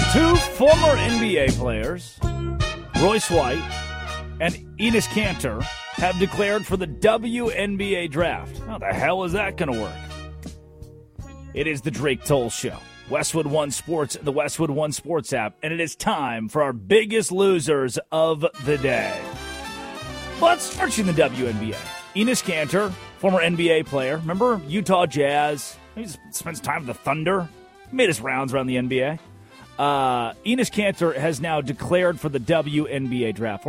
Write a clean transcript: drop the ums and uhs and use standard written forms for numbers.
Two former NBA players, Royce White and Enes Kanter, have declared for the WNBA draft. How the hell is that going to work? It is the Drake Toll Show. Westwood One Sports, the Westwood One Sports app, and it is time for our biggest losers of the day. Let's start in the WNBA. Enes Kanter, former NBA player. Remember Utah Jazz? He spends time with the Thunder. Made his rounds around the NBA. Enes Kanter has now declared for the WNBA draft.